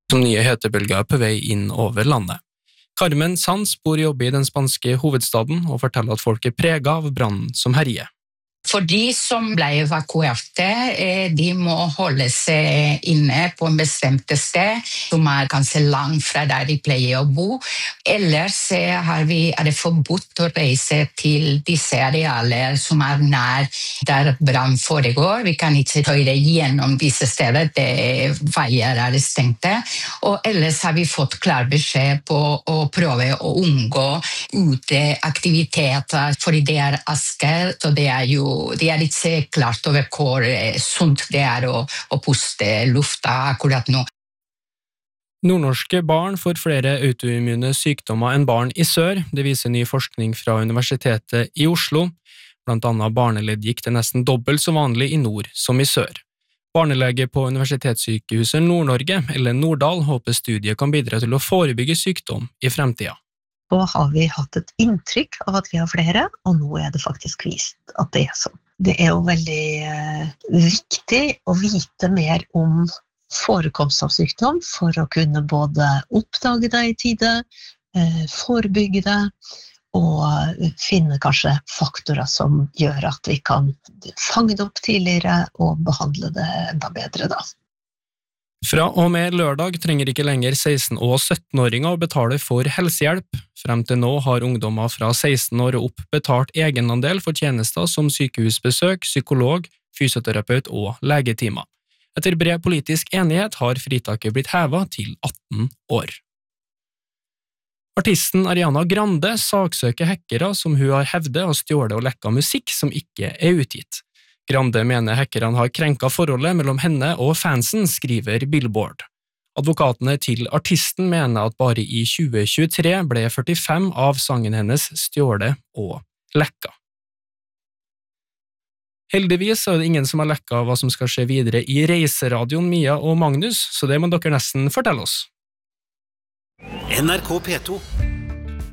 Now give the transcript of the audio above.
som nye hetebølger på vei inn over landet. Carmen Sanz bor og jobber i den spanske hovedstaden og forteller at folk preget av brannen som herjer. For de som ble evakuerte, de må holde seg inne på en bestemt sted, som kanskje langt fra der de pleier å bo. Ellers er det forbudt å reise til disse arealer som nær der brann foregår. Vi kan ikke kjøre gjennom disse steder, veier stengte. Og ellers har vi fått klar beskjed på å prøve å unngå uteaktiviteter, fordi det aske, så det er ikke klart over hvor sunt det å puste lufta akkurat nå. Nordnorske barn får flere autoimmune sykdommer enn barn i sør, det viser ny forskning fra Universitetet i Oslo. Blant annet barneleddgikt nesten dobbelt så vanlig i nord som i sør. Barnelege på Universitetssykehuset Nord-Norge, Ellen Nordahl, håper studiet kan bidra til å forebygge sykdom i fremtiden. Så har vi hatt et inntrykk av at vi har flere, og nå det faktisk vist at det sånn. Det jo veldig viktig å vite mer om forekomst av sykdom for å kunne både oppdage det i tide, forebygge det, og finne kanskje faktorer som gjør at vi kan fange det opp tidligere og behandle det enda bedre da. Fra og med lørdag trenger ikke lenger 16- og 17-åringer å betale for helsehjelp. Frem til nå har ungdommer fra 16 år og opp betalt egenandel for tjenester som sykehusbesøk, psykolog, fysioterapeut og legetimer. Etter bred politisk enighet har fritaket blitt hevet til 18 år. Artisten Ariana Grande saksøker hackere som hun har hevdet og stjålet og lekket musikk som ikke utgitt. Grande mener hackerne har krenket forholdet mellom henne og fansen, skriver Billboard. Advokatene til artisten mener at bare i 2023 ble 45 av sangen hennes stjålet og lekket. Heldigvis det ingen som har lekket hva som skal skje videre i reiseradioen Mia og Magnus, så det må dere nesten fortelle oss. NRK P2